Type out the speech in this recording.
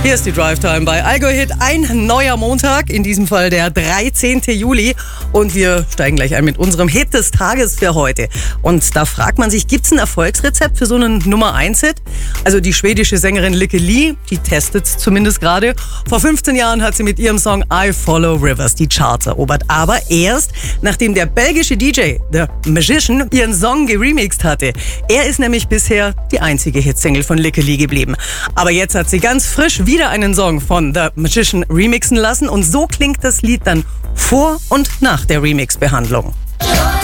Hier ist die Drive Time bei Allgäu Hit. Ein neuer Montag, in diesem Fall der 13. Juli. Und wir steigen gleich ein mit unserem Hit des Tages für heute. Und da fragt man sich, gibt's ein Erfolgsrezept für so einen Nummer-1-Hit? Also die schwedische Sängerin Lykke Li, die testet's zumindest gerade. Vor 15 Jahren hat sie mit ihrem Song I Follow Rivers die Charts erobert. Aber erst, nachdem der belgische DJ, The Magician, ihren Song geremixed hatte. Er ist nämlich bisher die einzige Hitsingle von Lykke Li geblieben. Aber jetzt hat sie ganz frisch wieder einen Song von The Magician remixen lassen und so klingt das Lied dann vor und nach der Remix-Behandlung.